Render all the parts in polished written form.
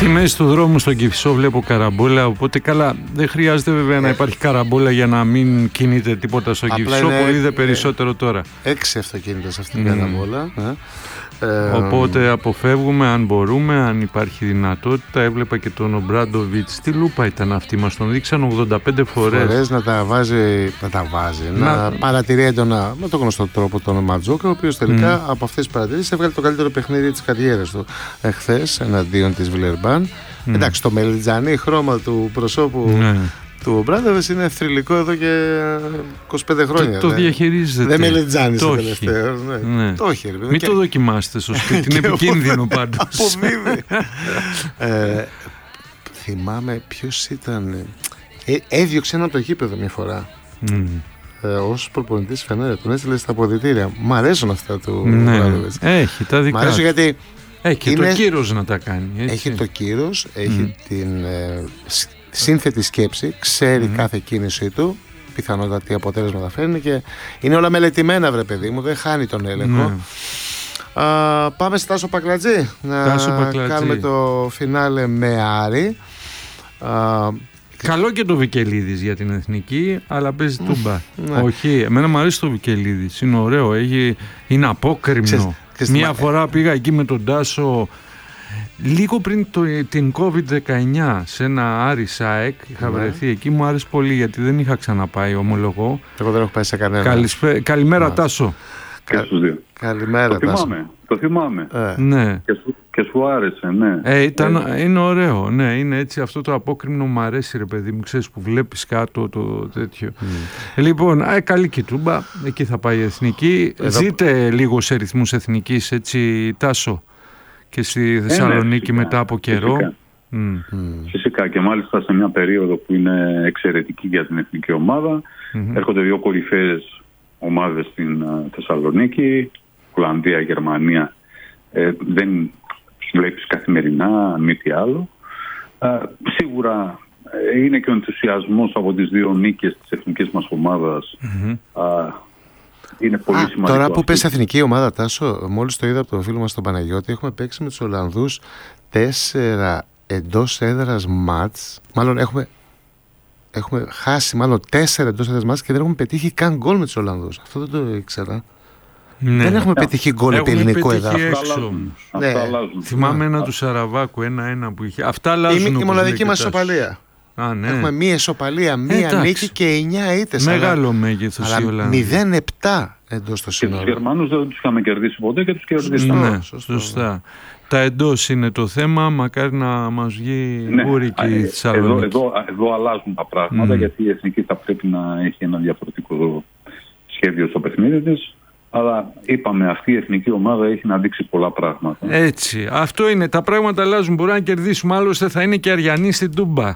Στη μέση του δρόμου στον Κηφισό βλέπω καραμπόλα, οπότε καλά, δεν χρειάζεται βέβαια να υπάρχει καραμπόλα για να μην κινείται τίποτα στον Κηφισό, πολύ δε περισσότερο τώρα. 6 αυτοκίνητα σε αυτήν την καραμπόλα. Οπότε αποφεύγουμε αν μπορούμε, αν υπάρχει δυνατότητα. Έβλεπα και τον Ομπράντοβιτς. Τι λούπα ήταν αυτή, μας τον δείξαν 85 φορές. Να παρατηρεί έντονα με τον γνωστό τρόπο τον Ματζόκα, ο οποίος τελικά από αυτές τις παρατηρήσεις έβγαλε το καλύτερο παιχνίδι της καριέρας του εχθές εναντίον της Βιλερμπάν. Εντάξει, το μελιτζανί χρώμα του προσώπου του Ομπράντοβιτς είναι θρυλικό εδώ και 25 χρόνια. Το διαχειρίζεται. Δεν μελιτζάνισε τελευταίος. Το έχει. Μην το δοκιμάσετε στο σπίτι, είναι επικίνδυνο πάντως. Απομύβει. Θυμάμαι ποιος ήταν. Έδιωξε ένα από το γήπεδο μια φορά. Ως προπονητής Φενέρ, τον έστειλε στα αποδυτήρια. Μ' αρέσουν αυτά του Ομπράντοβιτς. Έχει τα δικά. Μ' αρέσουν γιατί. Έχει το κύρος να τα κάνει. Έχει το κύρος, έχει την σύνθετη σκέψη, ξέρει κάθε κίνησή του, πιθανότατα τι αποτέλεσμα θα φέρνει και είναι όλα μελετημένα, βρε παιδί μου, δεν χάνει τον έλεγχο. Πάμε στη Τάσο Πακλατζή να κάνουμε το φινάλε με Άρη. Καλό και το Βικελίδης για την εθνική, αλλά παίζει τούμπα. Όχι, εμένα μου αρέσει το Βικελίδης, είναι ωραίο, είναι απόκριμνο. Μία φορά πήγα εκεί με τον Τάσο λίγο πριν την COVID-19 σε ένα Άρη ΣΑΕΚ, είχα βρεθεί εκεί, μου άρεσε πολύ γιατί δεν είχα ξαναπάει, ομολογώ. Εγώ δεν έχω πάει σε κανένα. Καλημέρα Τάσο. Και στους δύο. Καλημέρα Τάσο. Το θυμάμαι. Ναι. Και σου άρεσε, ναι. Είναι ωραίο, ναι, είναι έτσι, αυτό το απόκριμνο μου αρέσει ρε παιδί μου, ξέρεις που βλέπεις κάτω το τέτοιο. Λοιπόν, καλή κοιτούμπα, εκεί θα πάει η εθνική. Ζείτε λίγο σε ρυθμούς εθνικής, έτσι Τάσο, και στη Θεσσαλονίκη μετά από καιρό. Φυσικά και μάλιστα σε μια περίοδο που είναι εξαιρετική για την εθνική ομάδα. Έρχονται δύο κορυφαίες ομάδες στην Θεσσαλονίκη, Ολλανδία, Γερμανία. Δεν βλέπεις καθημερινά, μη τι άλλο. Σίγουρα είναι και ο ενθουσιασμός από τις δύο νίκες της εθνικής μας ομάδας. Είναι πολύ σημαντικό. Τώρα που πες εθνική ομάδα, Τάσο, μόλις το είδα από τον φίλο μας τον Παναγιώτη, έχουμε παίξει με τους Ολλανδούς 4 εντός έδρας μάτς. Μάλλον έχουμε χάσει 4 εντός έδρας μάτς και δεν έχουμε πετύχει καν γκολ με τους Ολλανδούς. Αυτό δεν το ήξερα. Ναι. Δεν έχουμε πετύχει γκολ επί ελληνικό εδάφος. Θυμάμαι ένα του Σαραβάκου, 1-1 που είχε. Αυτά αλλάζουν. Η μοναδική μας ισοπαλία. Ναι. Έχουμε μία ισοπαλία, μία νίκη και 9 ήττες. Μεγάλο μέγεθος η Ολλανδία. 0-7 εντός το σύνολο. Και τους Γερμανούς δεν τους είχαμε κερδίσει ποτέ και τους κερδίσαμε. Ναι, σωστά. Τα εντός είναι το θέμα, μακάρι να μας βγει γούρικη η Θεσσαλονίκη. Εδώ αλλάζουν τα πράγματα γιατί η εθνική θα πρέπει να έχει ένα διαφορετικό σχέδιο στο παιχνίδι της. Αλλά είπαμε, αυτή η εθνική ομάδα έχει να δείξει πολλά πράγματα. Έτσι. Αυτό είναι. Τα πράγματα αλλάζουν. Μπορεί να κερδίσουμε. Άλλωστε θα είναι και Αριανοί στην Τούμπα.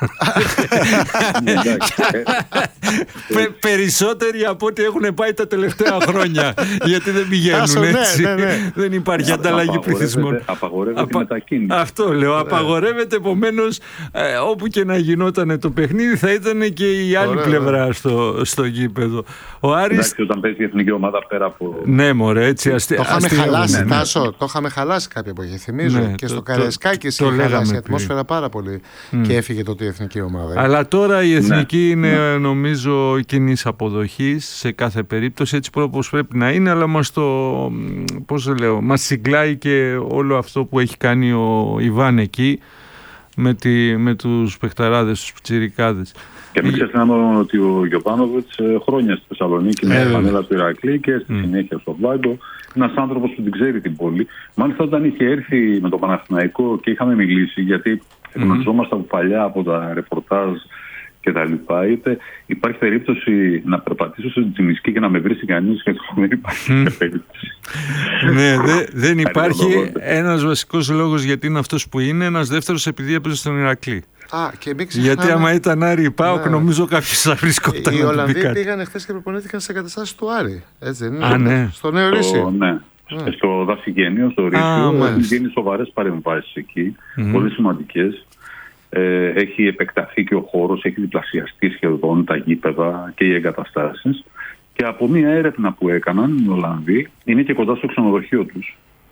Περισσότεροι από ό,τι έχουν πάει τα τελευταία χρόνια. Γιατί δεν πηγαίνουν έτσι. Δεν υπάρχει ανταλλαγή πληθυσμών. Απαγορεύεται η μετακίνηση. Αυτό λέω. Απαγορεύεται. Επομένως, όπου και να γινόταν το παιχνίδι, θα ήταν και η άλλη πλευρά στο γήπεδο. Ο Άρης. Εντάξει, όταν παίζει η εθνική ομάδα πέρα από. Ναι, μωρέ, έτσι. Το είχαμε χαλάσει, Τάσο. Το είχαμε χαλάσει κάποια εποχή. Θυμίζω. Και στο Καραϊσκάκη είχε χαλάσει η ατμόσφαιρα πάρα πολύ. Και έφυγε τότε η εθνική ομάδα. Αλλά τώρα η εθνική είναι νομίζω κοινής αποδοχής σε κάθε περίπτωση, έτσι όπως πρέπει να είναι, αλλά μας συγκλάει και όλο αυτό που έχει κάνει ο Ιβάν εκεί με τους παιχταράδες, τους πιτσιρικάδες. Και μην ξεχνάμε ότι ο Γιοβάνοβιτς χρόνια στη Θεσσαλονίκη με την φανέλα του Ηρακλή και στη συνέχεια στο Βλάγκο. Ένας άνθρωπος που την ξέρει την πόλη. Μάλιστα όταν είχε έρθει με το Παναθηναϊκό και είχαμε μιλήσει, γιατί γνωριζόμασταν από παλιά από τα ρεπορτάζ και τα λοιπά, είπε υπάρχει περίπτωση να περπατήσω στην Τσιμισκή και να με βρει κανείς, και δεν υπάρχει περίπτωση. Ναι, δεν υπάρχει. Ένας βασικός λόγος γιατί είναι αυτός που είναι, ένας δεύτερος επειδή έπαιζε στον Ηρακλή. Γιατί άμα ήταν Άρη ΠΑΟΚ, νομίζω κάποιος θα βρισκόταν. Οι Ολλανδοί πήγαν χθες και προπονήθηκαν σε εγκαταστάσεις του Άρη. Έτσι δεν είναι? Ναι. Στο Νέο Ρήσι. Ναι. Στο Δασηγένειο, στο Ρήσιο, έχουν γίνει σοβαρές παρεμβάσεις εκεί, πολύ σημαντικές. Έχει επεκταθεί και ο χώρος, έχει διπλασιαστεί σχεδόν τα γήπεδα και οι εγκαταστάσεις. Και από μια έρευνα που έκαναν οι Ολλανδοί, είναι και κοντά στο ξενοδοχείο τους.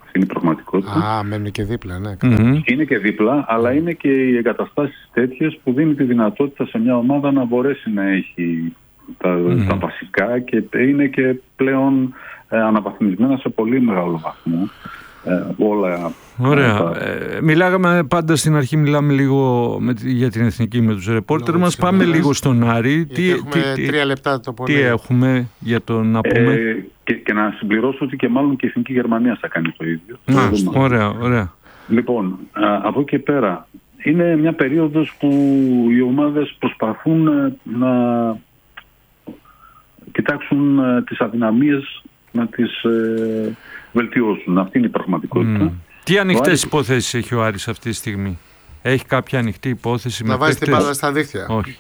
Αυτή είναι η πραγματικότητα. Μένουν και δίπλα, ναι. Είναι και δίπλα, αλλά είναι και οι εγκαταστάσεις τέτοιες που δίνει τη δυνατότητα σε μια ομάδα να μπορέσει να έχει τα βασικά και είναι και πλέον αναβαθμισμένα σε πολύ μεγάλο βαθμό. Όλα. Ωραία. Μιλάγαμε πάντα στην αρχή, μιλάμε λίγο για την εθνική με τους ρεπόρτερ μας. Πάμε λίγο στον Άρη. Έχουμε 3 λεπτά το πολύ. Τι έχουμε για το να πούμε. Και να συμπληρώσω ότι και μάλλον και η εθνική Γερμανία θα κάνει το ίδιο. Ωραία. Λοιπόν, από εκεί πέρα είναι μια περίοδος που οι ομάδες προσπαθούν να κοιτάξουν τις αδυναμίες, να τις βελτιώσουν. Αυτή είναι η πραγματικότητα. Τι ανοιχτές υποθέσεις έχει ο Άρης αυτή τη στιγμή? Έχει κάποια ανοιχτή υπόθεση? Να βάζει την μπάλα στα δίχτυα. Όχι.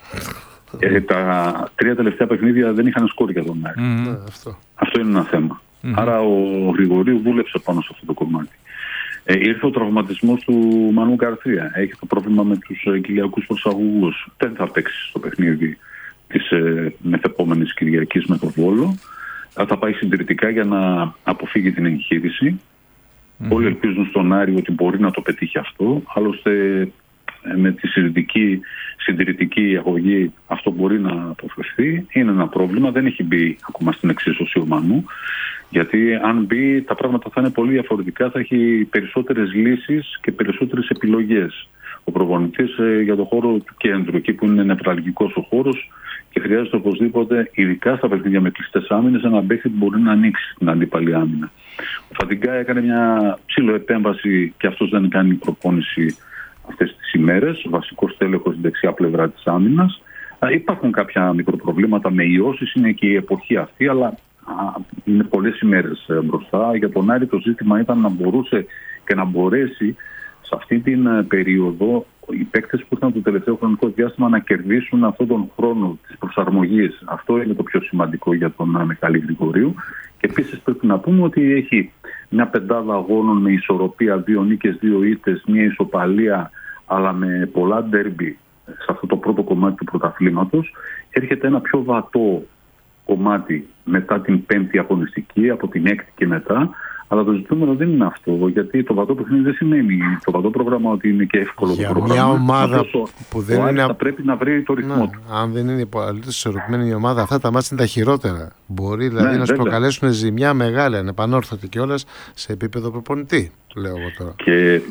Τα 3 τελευταία παιχνίδια δεν είχαν σκόρ για τον Άρη. Αυτό είναι ένα θέμα. Άρα ο Γρηγορίου δούλεψε πάνω σε αυτό το κομμάτι. Ήρθε ο τραυματισμός του Μανού Γκαρθία. Έχει το πρόβλημα με τους κοιλιακούς προσαγωγούς. Δεν θα παίξει στο παιχνίδι της μεθεπόμενης Κυριακής με τον Βόλο. Θα πάει συντηρητικά για να αποφύγει την εγχείρηση. Όλοι ελπίζουν στον Άρη ότι μπορεί να το πετύχει αυτό. Άλλωστε με τη συντηρητική αγωγή αυτό μπορεί να αποφευθεί. Είναι ένα πρόβλημα. Δεν έχει μπει ακόμα στην εξίσωση ο Μανού. Γιατί αν μπει τα πράγματα θα είναι πολύ διαφορετικά. Θα έχει περισσότερες λύσεις και περισσότερες επιλογές. Ο προπονητής για το χώρο του κέντρου, εκεί που είναι νευραλγικός ο χώρος, και χρειάζεται οπωσδήποτε, ειδικά στα παιχνίδια με κλειστές άμυνες, ένα παίκτη που μπορεί να ανοίξει την αντίπαλη άμυνα. Ο Φαντιγκά έκανε μια ψιλοεπέμβαση και αυτός δεν κάνει προπόνηση αυτές τις ημέρες. Βασικός τέλεχος στην δεξιά πλευρά της άμυνας. Υπάρχουν κάποια μικροπροβλήματα με ιώσεις, είναι και η εποχή αυτή, αλλά είναι πολλές ημέρες μπροστά. Για τον Άρη το ζήτημα ήταν να μπορούσε και να μπορέσει σε αυτή την περίοδο οι παίκτες που ήταν το τελευταίο χρονικό διάστημα να κερδίσουν αυτόν τον χρόνο της προσαρμογής. Αυτό είναι το πιο σημαντικό για τον Μιχάλη Γρηγορίου. Και επίσης πρέπει να πούμε ότι έχει μια πεντάδα αγώνων με ισορροπία, 2 νίκες, 2 ήττες, μια ισοπαλία, αλλά με πολλά ντέρμπι σε αυτό το πρώτο κομμάτι του πρωταθλήματος. Έρχεται ένα πιο βατό κομμάτι μετά την 5η αγωνιστική, από την 6η και μετά. Αλλά το ζητούμενο δεν είναι αυτό, γιατί το βατό παιχνίδι δεν σημαίνει το βατό πρόγραμμα ότι είναι και εύκολο το πρόγραμμα. Για μια ομάδα που δεν είναι. Θα πρέπει να βρει το ρυθμό του. Αν δεν είναι απολύτως ισορροπημένη η ομάδα, αυτά τα μάτια είναι τα χειρότερα. Μπορεί δηλαδή να σου προκαλέσουν ζημιά μεγάλη, ανεπανόρθωτη κιόλας σε επίπεδο προπονητή, λέω εγώ τώρα. Και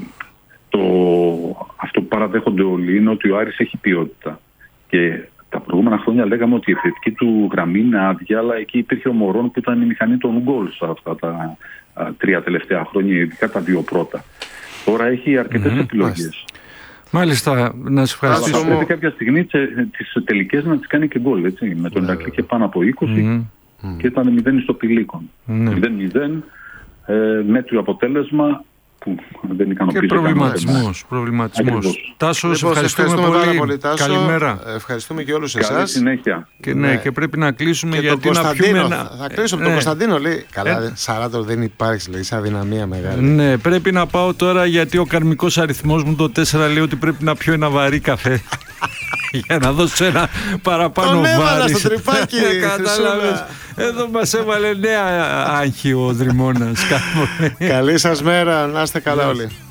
αυτό που παραδέχονται όλοι είναι ότι ο Άρης έχει ποιότητα. Και τα προηγούμενα χρόνια λέγαμε ότι η επιθετική του γραμμή είναι άδεια, αλλά εκεί υπήρχε ο Μωρόν που ήταν η μηχανή των γκολ σε αυτά τα 3 τελευταία χρόνια, ειδικά τα 2 πρώτα. Τώρα έχει αρκετές επιλογές. Μάλιστα, να σε ευχαριστήσω. Αλλά πρέπει κάποια στιγμή τις τελικές να τις κάνει και γκολ, έτσι. Με τον Ηρακλή και πάνω από 20 και ήταν 0 στο Πηλίκον. 0-0, μέτριο αποτέλεσμα που δεν ικανοποιεί. Και προβληματισμός. Τάσο, σε ευχαριστούμε πολύ. Τάσο. Καλημέρα. Ευχαριστούμε και όλους εσάς. Καλή συνέχεια. Και πρέπει να κλείσουμε και γιατί να πιούμε θα κλείσω από τον Κωνσταντίνο, λέει. Καλά, Σαράτο δεν υπάρχει, λέει, σαν δυναμία μεγάλη. Ναι, πρέπει να πάω τώρα γιατί ο καρμικός αριθμός μου το 4 λέει ότι πρέπει να πιω ένα βαρύ καφέ. Για να δώσω ένα παραπάνω βάρη. Τον έβαλα στο τρυπάκι. Κατάλαβες. Εδώ μας έβαλε νέα άγχη ο Δρυμώνας. Καλή σας μέρα, να είστε καλά όλοι.